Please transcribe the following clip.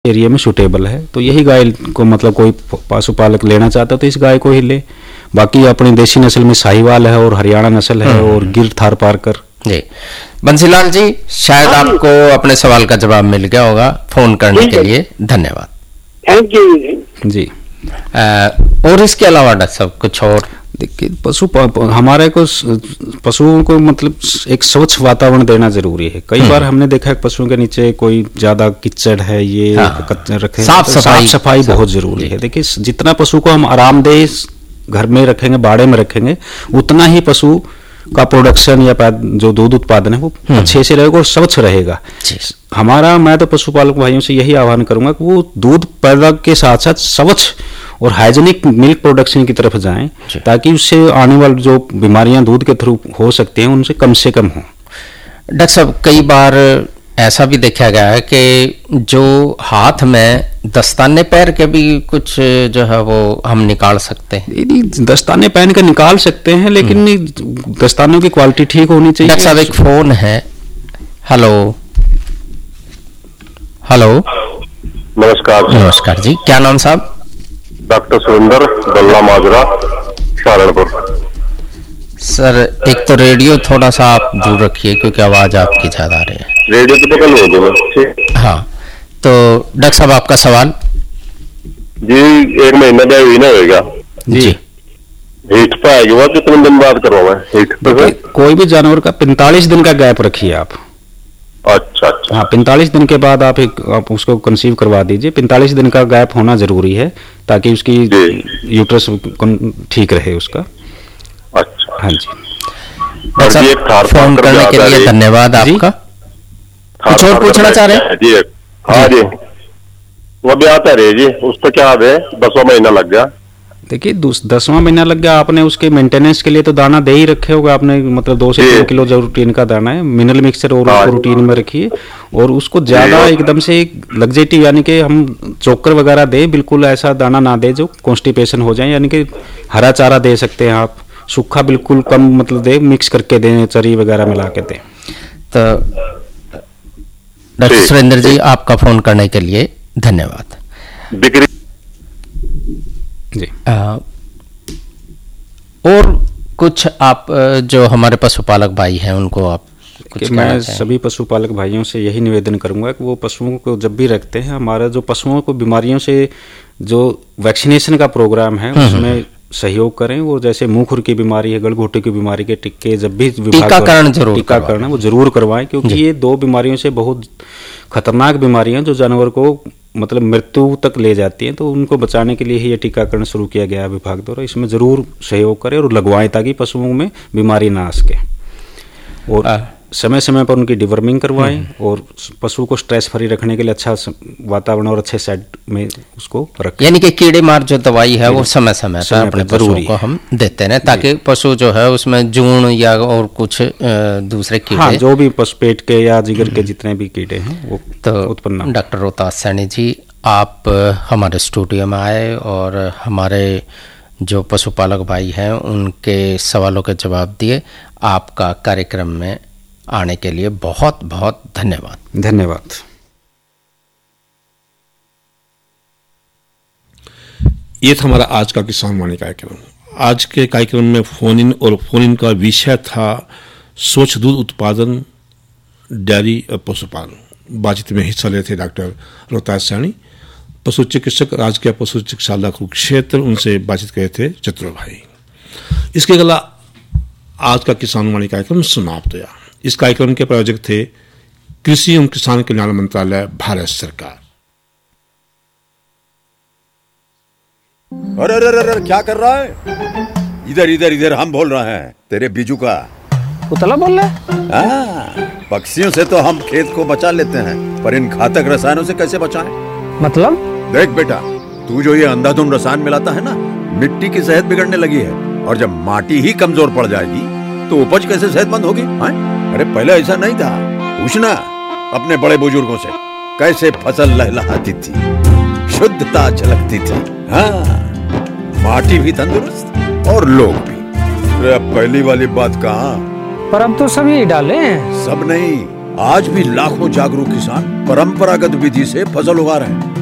Area में suitable है, तो यही गाय को मतलब कोई पशुपालक लेना चाहता तो इस गाय को ही ले। बाकी अपनी देसी नस्ल में साहिवाल है और हरियाणा नस्ल है और गिर थार पारकर। जी बंसीलाल जी, शायद आपको अपने सवाल का जवाब मिल गया होगा। फोन करने के लिए धन्यवाद। थैंक यू जी। और इसके अलावा डॉक्टर साहब कुछ और? देखिए हमारे को पशुओं को मतलब एक स्वच्छ वातावरण देना जरूरी है। कई बार हमने देखा है पशुओं के नीचे कोई ज्यादा कीचड़ है, ये रखे। साफ सफाई बहुत जरूरी है। देखिए जितना पशु को हम आरामदेह घर में रखेंगे, बाड़े में रखेंगे, उतना ही पशु का प्रोडक्शन या जो दूध उत्पादन है वो अच्छे से रहेगा और स्वच्छ रहेगा। मैं तो पशुपालक भाइयों से यही आह्वान करूंगा कि वो दूध पैदा के साथ साथ स्वच्छ और हाइजीनिक मिल्क प्रोडक्शन की तरफ जाएं, ताकि उससे आने वाली जो बीमारियां दूध के थ्रू हो सकती हैं उनसे कम हो। डॉक्टर साहब, कई बार ऐसा भी देखा गया है कि जो हाथ में दस्ताने पैर के भी कुछ जो है वो हम निकाल सकते हैं। दस्ताने पहन के निकाल सकते हैं, लेकिन दस्तानों की क्वालिटी ठीक होनी चाहिए। डॉक्टर साहब एक फोन है। हेलो हेलो, नमस्कार जी, क्या नाम साहब? डॉक्टर सुरेंद्र, गल्ला माजरा, सहारनपुर। सर एक तो रेडियो थोड़ा सा आप दूर रखिए क्योंकि आवाज आपकी ज्यादा आ रही है। रेडियो तो पकड़ लो। हाँ, तो डॉक्टर साहब आपका सवाल? जी, 1 महीना का हुई ना होगा जी। हीट पे आएगी वो कितने दिन बाद करवाओ? हीट पे कोई भी जानवर का 45 दिन का गैप रखिए आप। अच्छा। हाँ, 45 दिन के बाद आप उसको कंसीव करवा दीजिए। 45 दिन का गैप होना जरूरी है ताकि उसकी यूट्रस ठीक रहे उसका। अच्छा, हाँ जी। फोन करने के लिए धन्यवाद आपका। कुछ और पूछना चाह रहे हैं? जी हाँ जी, वो भी आता रहे जी। उस पर क्या है, 10वां महीना लग गया। देखिए 10वां महीना लग गया, आपने उसके मेंटेनेंस के लिए तो दाना दे ही रखे होगा आपने, मतलब 2 से 3 किलो जो रूटीन का दाना है, मिनरल मिक्सचर और उसको रूटीन में रखिए। और उसको ज्यादा एकदम से लग्जेटिव यानी कि हम चोकर वगैरह दे, बिल्कुल ऐसा दाना ना दे जो कॉन्स्टिपेशन हो जाए। यानी कि हरा चारा दे सकते हैं आप, सूखा बिल्कुल कम मतलब दे, मिक्स करके दें, चरी वगैरह मिला के दें। तो डॉक्टर सुरेंद्र जी, आपका फोन करने के लिए धन्यवाद जी। और कुछ आप जो हमारे पशुपालक भाई हैं उनको आप कुछ? मैं सभी पशुपालक भाइयों से यही निवेदन करूंगा कि वो पशुओं को जब भी रखते हैं, हमारा जो पशुओं को बीमारियों से जो वैक्सीनेशन का प्रोग्राम है उसमें सहयोग करें। और जैसे मुंह खुर की बीमारी है, गलघोटू की बीमारी के टिक्के जब भी टीकाकरण है वो जरूर करवाएं, क्योंकि ये 2 बीमारियों से बहुत खतरनाक बीमारियां जो जानवर को मतलब मृत्यु तक ले जाती हैं। तो उनको बचाने के लिए ही ये टीकाकरण शुरू किया गया है विभाग द्वारा। इसमें जरूर सहयोग करें और लगवाएं ताकि पशुओं में बीमारी ना आ सके। और समय समय पर उनकी डिवर्मिंग करवाएं और पशु को स्ट्रेस फ्री रखने के लिए अच्छा वातावरण और अच्छे सेट में उसको रखें। यानी कि कीड़े मार जो दवाई है वो समय समय पर अपने पशुओं को हम देते हैं ताकि पशु जो है उसमें जून या और कुछ दूसरे कीड़े, हाँ, जो भी पशु पेट के या जिगर के जितने भी कीड़े हैं वो तो उत्पन्न। डॉक्टर रोहतास सैनी जी, आप हमारे स्टूडियो में आए और हमारे जो पशुपालक भाई हैं उनके सवालों के जवाब दिए। आपका कार्यक्रम में आने के लिए बहुत बहुत धन्यवाद। ये था हमारा आज का किसान वाणी कार्यक्रम। आज के कार्यक्रम में फोन इन का विषय था स्वच्छ दूध उत्पादन, डेयरी और पशुपालन। बातचीत में हिस्सा लेते थे डॉक्टर रोहतास सैनी, पशु चिकित्सक, राजकीय पशु चिकित्सालय कुरुक्षेत्र। उनसे बातचीत करे थे चतुर भाई। इसके अलावा आज का किसान वाणी कार्यक्रम समाप्त हुआ। इस कार्यक्रम के प्रायोजक थे कृषि एवं किसान कल्याण मंत्रालय, भारत सरकार। अरे क्या कर रहा है? इधर हम बोल रहे हैं तेरे बीजू का। उतला बोल रहे? पक्षियों से तो हम खेत को बचा लेते हैं, पर इन घातक रसायनों से कैसे बचाएं? मतलब? देख बेटा, तू जो ये अंधाधुंध रसायन मिलाता है ना, मिट्टी की सेहत बिगड़ने लगी है। और जब माटी ही कमजोर पड़ जाएगी तो उपज कैसे सेहतमंद होगी? अरे पहले ऐसा नहीं था। पूछना अपने बड़े बुजुर्गों से, कैसे फसल लहलहाती थी, शुद्धता झलकती थी। हाँ, माटी भी तंदुरुस्त और लोग भी। अरे अब पहली वाली बात कहाँ? पर अब तो सभी डाले हैं। सब नहीं, आज भी लाखों जागरूक किसान परंपरागत विधि से फसल उगा रहे हैं।